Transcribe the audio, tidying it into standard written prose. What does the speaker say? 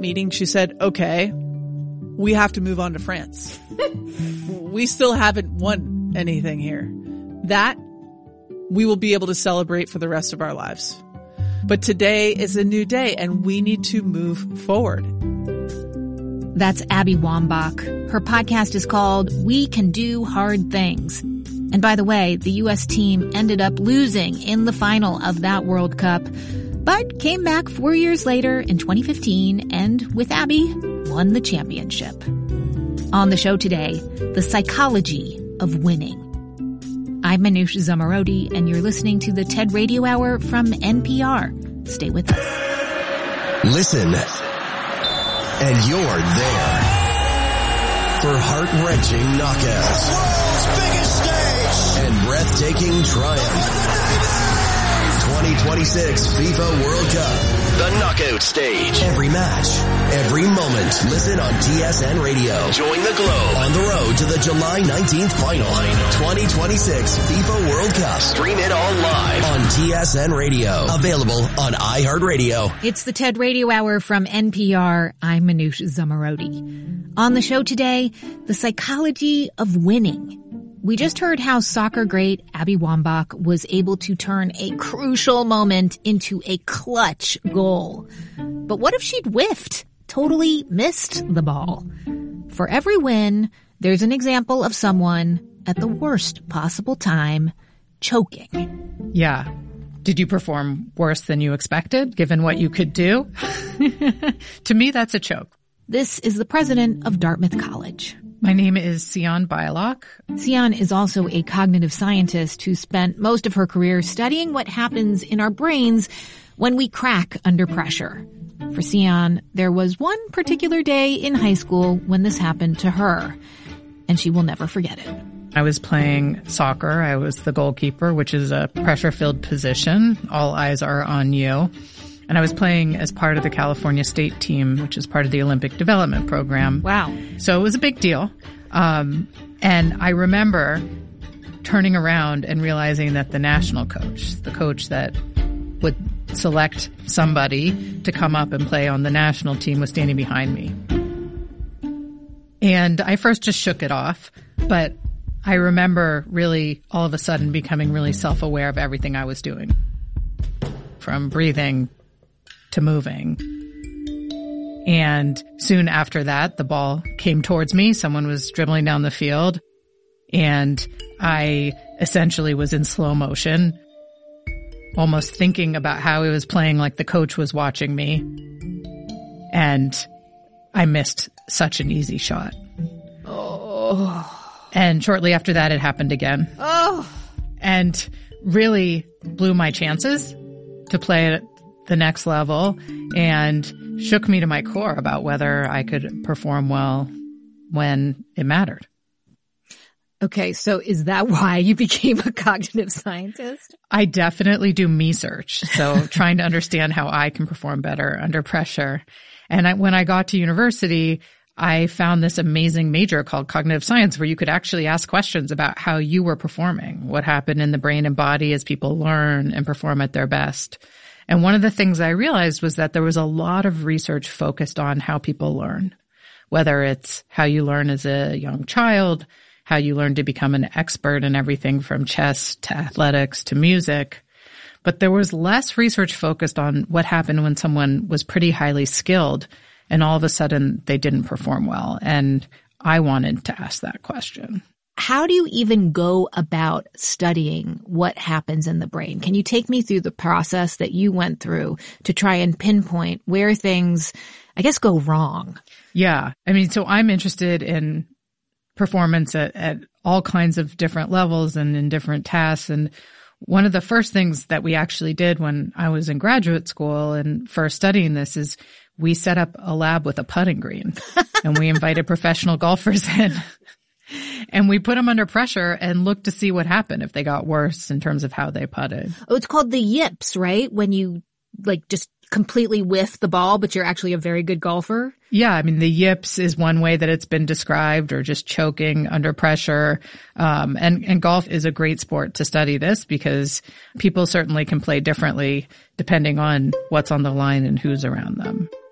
meeting, she said, okay, we have to move on to France. We still haven't won anything here. That we will be able to celebrate for the rest of our lives. But today is a new day and we need to move forward. That's Abby Wambach. Her podcast is called We Can Do Hard Things. And by the way, the U.S. team ended up losing in the final of that World Cup, but came back 4 years later in 2015 and, with Abby, won the championship. On the show today, the psychology of winning. I'm Manoush Zomorodi, and you're listening to the TED Radio Hour from NPR. Stay with us. Listen, and you're there for heart-wrenching knockouts. World's biggest stage and breathtaking triumph. 2026 FIFA World Cup. The knockout stage. Every match, every moment. Listen on TSN Radio. Join the globe on the road to the July 19th final. 2026 FIFA World Cup. Stream it all live on TSN Radio. Available on iHeartRadio. It's the TED Radio Hour from NPR. I'm Manoush Zomorodi. On the show today, the psychology of winning. We just heard how soccer great Abby Wambach was able to turn a crucial moment into a clutch goal. But what if she'd whiffed, totally missed the ball? For every win, there's an example of someone at the worst possible time choking. Yeah. Did you perform worse than you expected, given what you could do? To me, that's a choke. This is the president of Dartmouth College. My name is Sion Bialak. Sion is also a cognitive scientist who spent most of her career studying what happens in our brains when we crack under pressure. For Sion, there was one particular day in high school when this happened to her, and she will never forget it. I was playing soccer. I was the goalkeeper, which is a pressure-filled position. All eyes are on you. And I was playing as part of the California State team, which is part of the Olympic Development Program. Wow. So it was a big deal. And I remember turning around and realizing that the national coach, the coach that would select somebody to come up and play on the national team, was standing behind me. And I first just shook it off, but I remember really all of a sudden becoming really self-aware of everything I was doing, from breathing to moving. And soon after that, the ball came towards me. Someone was dribbling down the field, and I essentially was in slow motion, almost thinking about how I was playing like the coach was watching me. And I missed such an easy shot. Oh. And shortly after that, it happened again. Oh. And really blew my chances to play at the next level and shook me to my core about whether I could perform well when it mattered. Okay, so is that why you became a cognitive scientist? I definitely do me search, so trying to understand how I can perform better under pressure. And when I got to university, I found this amazing major called cognitive science, where you could actually ask questions about how you were performing, what happened in the brain and body as people learn and perform at their best. And one of the things I realized was that there was a lot of research focused on how people learn, whether it's how you learn as a young child, how you learn to become an expert in everything from chess to athletics to music. But there was less research focused on what happened when someone was pretty highly skilled and all of a sudden they didn't perform well. And I wanted to ask that question. How do you even go about studying what happens in the brain? Can you take me through the process that you went through to try and pinpoint where things, I guess, go wrong? Yeah. I mean, so I'm interested in performance at all kinds of different levels and in different tasks. And one of the first things that we actually did when I was in graduate school and first studying this is we set up a lab with a putting green and we invited professional golfers in. And we put them under pressure and looked to see what happened if they got worse in terms of how they putted. Oh, it's called the yips, right? When you just completely whiff the ball, but you're actually a very good golfer. Yeah. I mean, the yips is one way that it's been described, or just choking under pressure. And golf is a great sport to study this because people certainly can play differently depending on what's on the line and who's around them.